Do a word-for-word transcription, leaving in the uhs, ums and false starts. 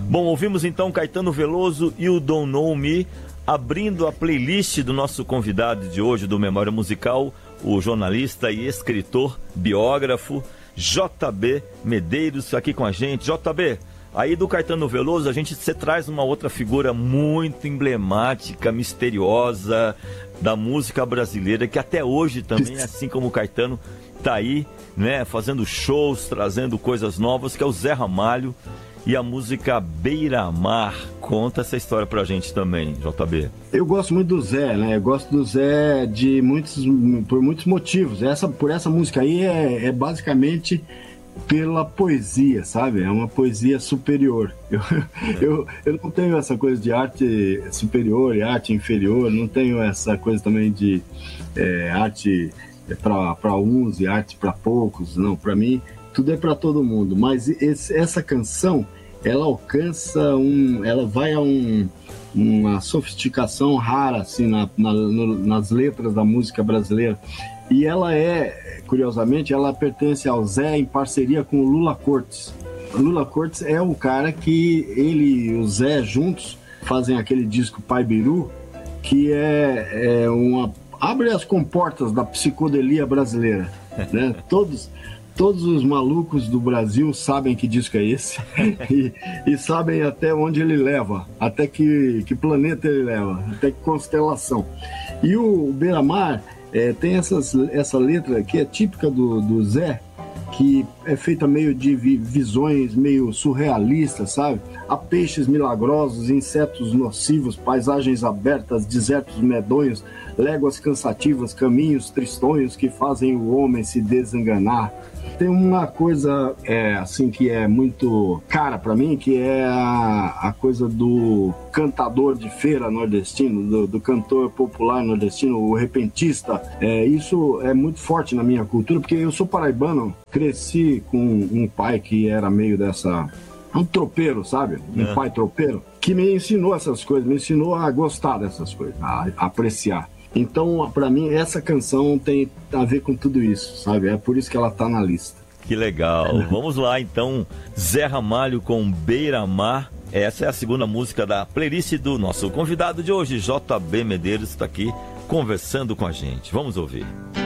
Bom, ouvimos então Caetano Veloso e o Don't Know Me, abrindo a playlist do nosso convidado de hoje do Memória Musical, o jornalista e escritor, biógrafo, J B Medeiros, aqui com a gente. J B, aí do Caetano Veloso, a gente você traz uma outra figura muito emblemática, misteriosa da música brasileira, que até hoje também, assim como o Caetano, tá aí, né, fazendo shows, trazendo coisas novas, que é o Zé Ramalho e a música Beira-Mar. Conta essa história pra gente também, J B. Eu gosto muito do Zé, né? Eu gosto do Zé de muitos, por muitos motivos. Essa, por essa música aí é, é basicamente pela poesia, sabe? É uma poesia superior. Eu, eu, eu não tenho essa coisa de arte superior e arte inferior, não tenho essa coisa também de é, arte para uns e arte para poucos, não. Para mim, tudo é para todo mundo. Mas esse, essa canção, ela alcança um... ela vai a um, uma sofisticação rara, assim, na, na, no, nas letras da música brasileira. E ela é, curiosamente, ela pertence ao Zé em parceria com o Lula Cortes. O Lula Cortes é o cara que ele e o Zé juntos fazem aquele disco Pai Biru, que é, é uma... abre as comportas da psicodelia brasileira, né? Todos, todos os malucos do Brasil sabem que disco é esse e, e sabem até onde ele leva, até que, que planeta ele leva, até que constelação. E o Beira-Mar é, tem essas, essa letra que é típica do, do Zé, que é feita meio de visões meio surrealistas, sabe? Há peixes milagrosos, insetos nocivos, paisagens abertas, desertos medonhos, léguas cansativas, caminhos tristonhos que fazem o homem se desenganar. Tem uma coisa é, assim que é muito cara pra mim, que é a, a coisa do cantador de feira nordestino, do, do cantor popular nordestino, o repentista. É, isso é muito forte na minha cultura, porque eu sou paraibano, cresci com um pai que era meio dessa... um tropeiro, sabe? Um é. pai tropeiro, que me ensinou essas coisas, me ensinou a gostar dessas coisas, a, a apreciar. Então, pra mim, essa canção tem a ver com tudo isso, sabe? É por isso que ela tá na lista. Que legal. Vamos lá, então. Zé Ramalho com Beira-Mar. Essa é a segunda música da playlist do nosso convidado de hoje, J B Medeiros, está aqui conversando com a gente. Vamos ouvir.